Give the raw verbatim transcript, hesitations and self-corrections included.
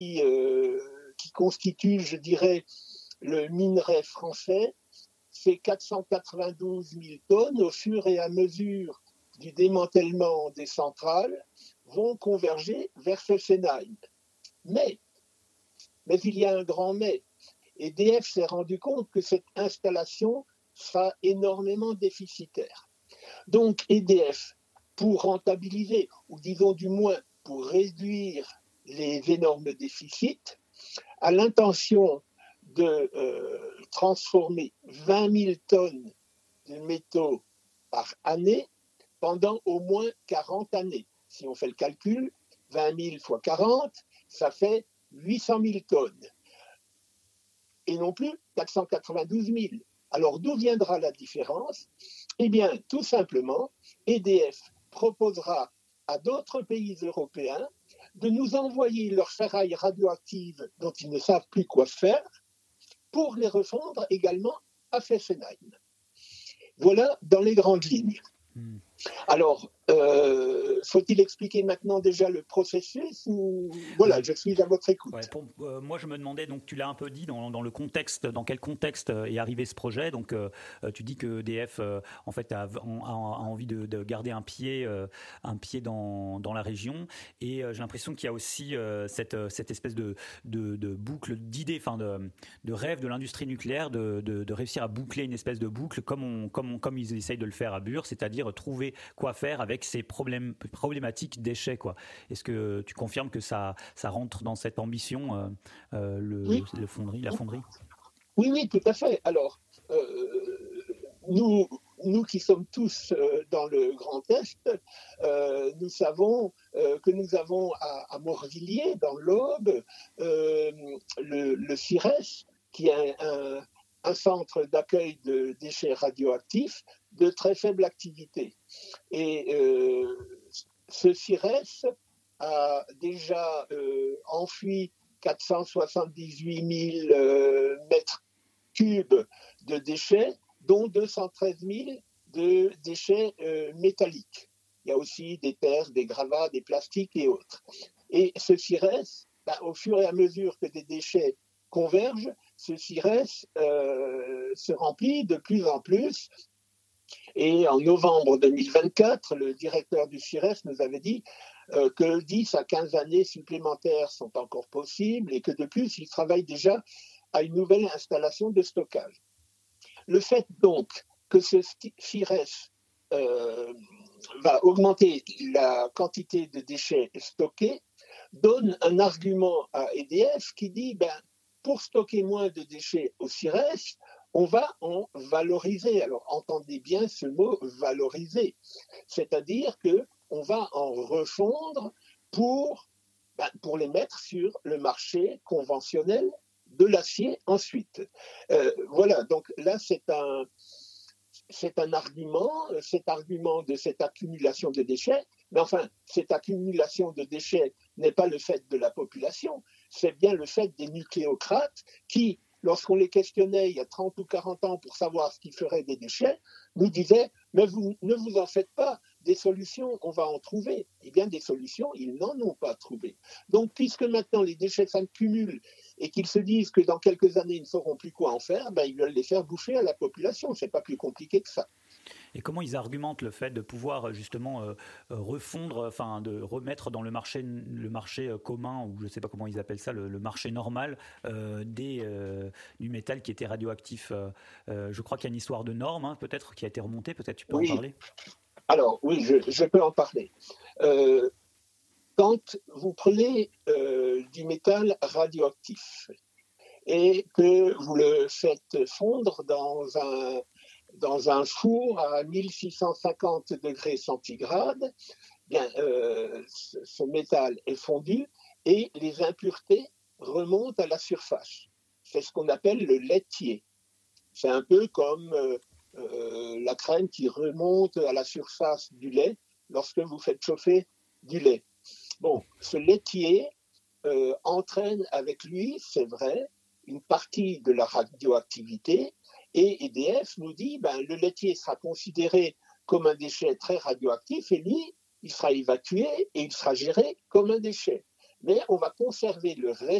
euh, qui constitue, je dirais, le minerai français, ces quatre cent quatre-vingt-douze mille tonnes, au fur et à mesure du démantèlement des centrales, vont converger vers Fessenheim. Mais, mais il y a un grand mais. E D F s'est rendu compte que cette installation sera énormément déficitaire. Donc E D F, pour rentabiliser, ou disons du moins pour réduire les énormes déficits, a l'intention de euh, transformer vingt mille tonnes de métaux par année pendant au moins quarante années. Si on fait le calcul, vingt mille fois quarante, ça fait huit cent mille tonnes. Et non plus quatre cent quatre-vingt-douze mille. Alors d'où viendra la différence ? Eh bien, tout simplement, E D F proposera à d'autres pays européens de nous envoyer leurs ferrailles radioactives dont ils ne savent plus quoi faire pour les refondre également à Fessenheim. Voilà dans les grandes lignes. Mmh. Alors, euh, faut-il expliquer maintenant déjà le processus ou voilà, oui. Je suis à votre écoute. Ouais, pour, euh, moi, je me demandais, donc tu l'as un peu dit dans, dans le contexte, dans quel contexte est arrivé ce projet. Donc, euh, tu dis que E D F, euh, en fait, a, a, a envie de, de garder un pied, euh, un pied dans, dans la région. Et euh, j'ai l'impression qu'il y a aussi euh, cette, cette espèce de, de, de boucle d'idées, enfin de, de rêve de l'industrie nucléaire, de, de, de réussir à boucler une espèce de boucle, comme on, comme on, comme ils essayent de le faire à Bure, c'est-à-dire trouver quoi faire avec ces problèmes, problématiques déchets, quoi. Est-ce que tu confirmes que ça, ça rentre dans cette ambition, euh, euh, le, oui. le fonderie, la fonderie ? Oui, oui, tout à fait. Alors, euh, nous, nous qui sommes tous euh, dans le Grand Est, euh, nous savons euh, que nous avons à, à Morvilliers, dans l'Aube, euh, le, le CIRES, qui est un, un, un centre d'accueil de déchets radioactifs de très faible activité. Et euh, ce CIRES a déjà euh, enfui quatre cent soixante-dix-huit mille euh, mètres cubes de déchets, dont deux cent treize mille de déchets euh, métalliques. Il y a aussi des terres, des gravats, des plastiques et autres. Et ce CIRES, bah, au fur et à mesure que des déchets convergent, ce CIRES euh, se remplit de plus en plus. Et en novembre deux mille vingt-quatre, le directeur du CIRES nous avait dit euh, que dix à quinze années supplémentaires sont encore possibles et que de plus, il travaille déjà à une nouvelle installation de stockage. Le fait donc que ce CIRES euh, va augmenter la quantité de déchets stockés donne un argument à E D F qui dit ben, pour stocker moins de déchets au CIRES, on va en valoriser. Alors, entendez bien ce mot valoriser. C'est-à-dire qu'on va en refondre pour, ben, pour les mettre sur le marché conventionnel de l'acier ensuite. Euh, voilà, donc là, c'est un, c'est un argument, cet argument de cette accumulation de déchets, mais enfin, cette accumulation de déchets n'est pas le fait de la population, c'est bien le fait des nucléocrates qui, lorsqu'on les questionnait il y a trente ou quarante ans pour savoir ce qu'ils feraient des déchets, nous disaient « mais vous, ne vous en faites pas, des solutions, on va en trouver ». Eh bien, des solutions, ils n'en ont pas trouvé. Donc, puisque maintenant les déchets s'accumulent et qu'ils se disent que dans quelques années, ils ne sauront plus quoi en faire, ben, ils veulent les faire bouffer à la population. Ce n'est pas plus compliqué que ça. Et comment ils argumentent le fait de pouvoir justement euh, refondre, enfin de remettre dans le marché, le marché commun, ou je ne sais pas comment ils appellent ça, le, le marché normal euh, des, euh, du métal qui était radioactif. Euh, je crois qu'il y a une histoire de normes, hein, peut-être, qui a été remontée, peut-être tu peux oui. en parler ? Alors oui, je, je peux en parler. Euh, quand vous prenez euh, du métal radioactif et que vous le faites fondre dans un dans un four à mille six cent cinquante degrés centigrades, bien, euh, ce, ce métal est fondu et les impuretés remontent à la surface. C'est ce qu'on appelle le laitier. C'est un peu comme euh, euh, la crème qui remonte à la surface du lait lorsque vous faites chauffer du lait. Bon, ce laitier euh, entraîne avec lui, c'est vrai, une partie de la radioactivité. Et E D F nous dit ben, le laitier sera considéré comme un déchet très radioactif et lui, il sera évacué et il sera géré comme un déchet. mais on va conserver le reste